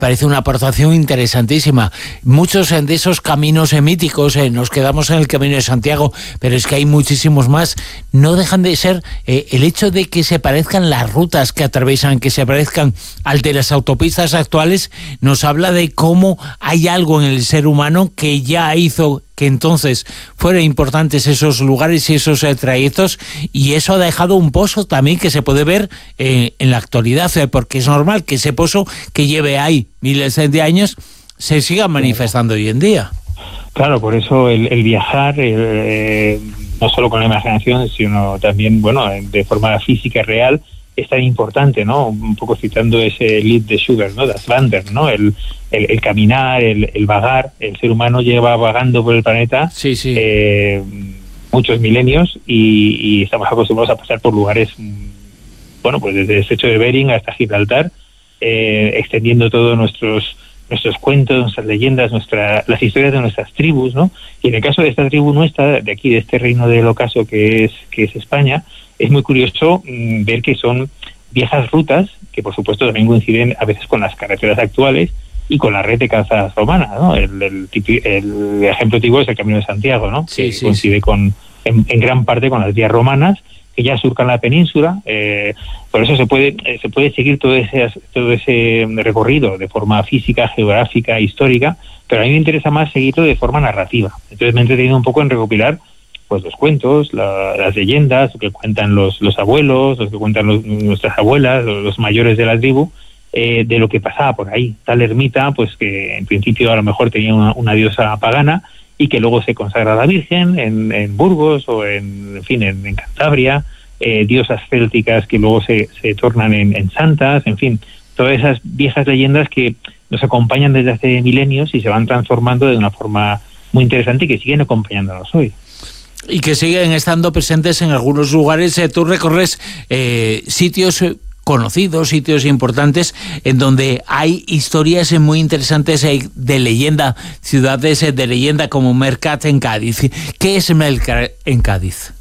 parece una aportación interesantísima. Muchos de esos caminos míticos, nos quedamos en el Camino de Santiago, pero es que hay muchísimos más. No dejan de ser el hecho de que se parezcan las rutas que atraviesan, que se parezcan al de las autopistas actuales, nos habla de cómo hay algo en el ser humano que ya hizo que entonces fueran importantes esos lugares y esos trayectos, y eso ha dejado un pozo también que se puede ver en la actualidad, porque es normal que ese pozo que lleve ahí miles de años se siga manifestando hoy en día. Claro, por eso el viajar, no solo con la imaginación, sino también, bueno, de forma física real, es tan importante, ¿no? Un poco citando ese lied de Schubert, ¿no? Das Wandern, ¿no? El caminar, el vagar. El ser humano lleva vagando por el planeta muchos milenios y estamos acostumbrados a pasar por lugares, bueno, pues desde el estrecho de Bering hasta Gibraltar, extendiendo todos nuestros cuentos, nuestras leyendas, las historias de nuestras tribus, ¿no? Y en el caso de esta tribu nuestra, de aquí, de este reino del ocaso que es España, es muy curioso ver que son viejas rutas que, por supuesto, también coinciden a veces con las carreteras actuales y con la red de calzadas romanas, ¿no? El ejemplo tipo es el Camino de Santiago, ¿no? Que coincide en gran parte con las vías romanas que ya surcan la península. Por eso se puede seguir todo ese recorrido de forma física, geográfica, histórica, pero a mí me interesa más seguirlo de forma narrativa. Entonces me he entretenido un poco en recopilar pues los cuentos, las leyendas, lo que cuentan los abuelos, lo que cuentan nuestras abuelas, los mayores de la tribu, de lo que pasaba por ahí. Tal ermita, pues que en principio a lo mejor tenía una diosa pagana y que luego se consagra a la Virgen en Burgos o en Cantabria, diosas célticas que luego se tornan en santas, en fin, todas esas viejas leyendas que nos acompañan desde hace milenios y se van transformando de una forma muy interesante y que siguen acompañándonos hoy. Y que siguen estando presentes en algunos lugares. Tú recorres sitios conocidos, sitios importantes, en donde hay historias muy interesantes de leyenda, ciudades de leyenda como Mercat en Cádiz. ¿Qué es Mercat en Cádiz?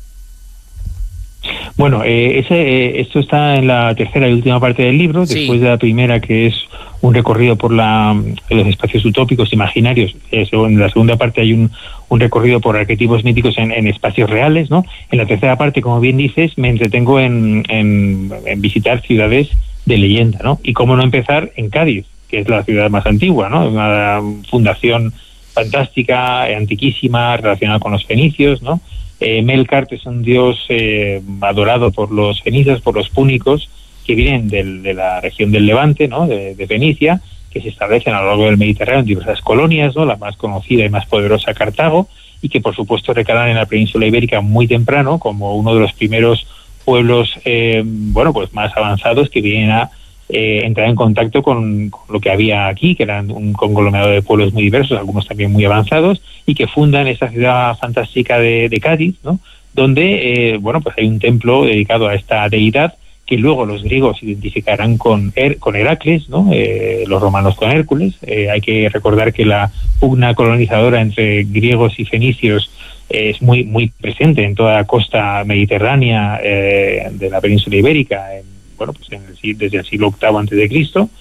Bueno, esto está en la tercera y última parte del libro, después de la primera, que es un recorrido por los espacios utópicos, imaginarios. En la segunda parte hay un recorrido por arquetipos míticos en espacios reales, ¿no? En la tercera parte, como bien dices, me entretengo en visitar ciudades de leyenda, ¿no? Y cómo no empezar en Cádiz, que es la ciudad más antigua, ¿no? Una fundación fantástica, antiquísima, relacionada con los fenicios, ¿no? Melkart es un dios adorado por los fenicios, por los púnicos, que vienen de la región del Levante, ¿no? de Fenicia, que se establecen a lo largo del Mediterráneo en diversas colonias, ¿no? La más conocida y más poderosa, Cartago, y que por supuesto recalan en la península ibérica muy temprano como uno de los primeros pueblos pues más avanzados que vienen a entrar en contacto con lo que había aquí, que eran un conglomerado de pueblos muy diversos, algunos también muy avanzados, y que fundan esta ciudad fantástica de Cádiz, ¿no? Donde pues hay un templo dedicado a esta deidad que luego los griegos identificarán con Heracles, ¿no? Los romanos con Hércules. Hay que recordar que la pugna colonizadora entre griegos y fenicios es muy muy presente en toda la costa mediterránea de la península ibérica, desde el siglo VIII antes de Cristo.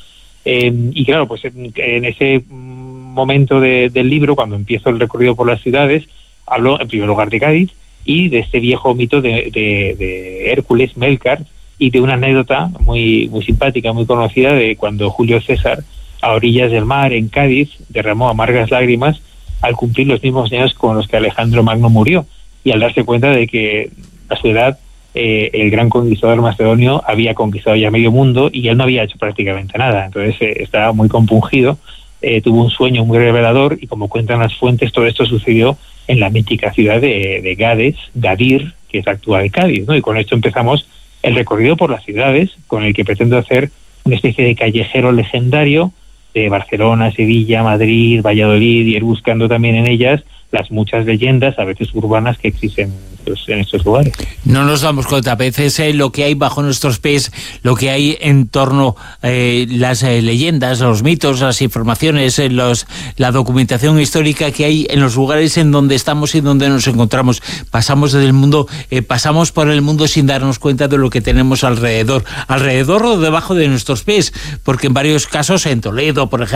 Y claro, pues en ese momento del libro, cuando empiezo el recorrido por las ciudades, hablo en primer lugar de Cádiz y de este viejo mito de Hércules, Melkart, y de una anécdota muy muy simpática, muy conocida, de cuando Julio César, a orillas del mar en Cádiz, derramó amargas lágrimas al cumplir los mismos años con los que Alejandro Magno murió, y al darse cuenta de que a su edad el gran conquistador macedonio había conquistado ya medio mundo y él no había hecho prácticamente nada. Entonces estaba muy compungido, tuvo un sueño muy revelador, y como cuentan las fuentes, todo esto sucedió en la mítica ciudad de Gadir, que es la actual Cádiz, ¿no? Y con esto empezamos el recorrido por las ciudades, con el que pretendo hacer una especie de callejero legendario de Barcelona, Sevilla, Madrid, Valladolid, y ir buscando también en ellas las muchas leyendas, a veces urbanas, que existen en estos lugares. No nos damos cuenta a veces lo que hay bajo nuestros pies, lo que hay en torno las leyendas, los mitos, las informaciones, la documentación histórica que hay en los lugares en donde estamos y donde nos encontramos. Pasamos por el mundo sin darnos cuenta de lo que tenemos alrededor o debajo de nuestros pies, porque en varios casos, en Toledo, por ejemplo,